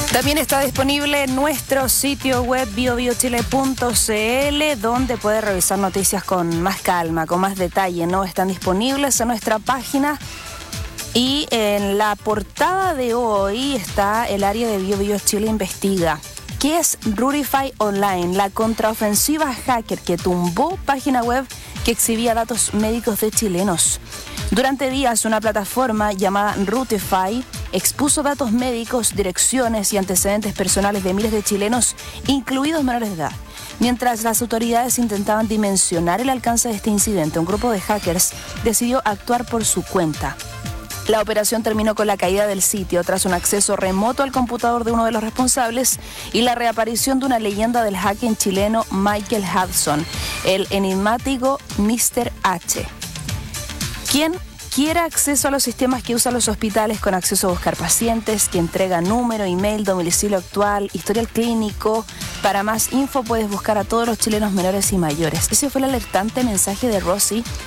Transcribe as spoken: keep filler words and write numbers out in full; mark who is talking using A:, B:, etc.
A: También está disponible en nuestro sitio web bio bio chile punto c l, donde puede revisar noticias con más calma, con más detalle, ¿no? Están disponibles en nuestra página. Y en la portada de hoy está el área de Bio Bio Chile investiga. ¿Qué es Rurify Online? La contraofensiva hacker que tumbó página web que exhibía datos médicos de chilenos. Durante días, una plataforma llamada Rurify expuso datos médicos, direcciones y antecedentes personales de miles de chilenos, incluidos menores de edad. Mientras las autoridades intentaban dimensionar el alcance de este incidente, un grupo de hackers decidió actuar por su cuenta. La operación terminó con la caída del sitio tras un acceso remoto al computador de uno de los responsables y la reaparición de una leyenda del hacking chileno Michael Hudson, el enigmático míster H, quien quiera acceso a los sistemas que usan los hospitales con acceso a buscar pacientes, que entrega número, email, domicilio actual, historial clínico. Para más info puedes buscar a todos los chilenos menores y mayores. Ese fue el alertante mensaje de Rosy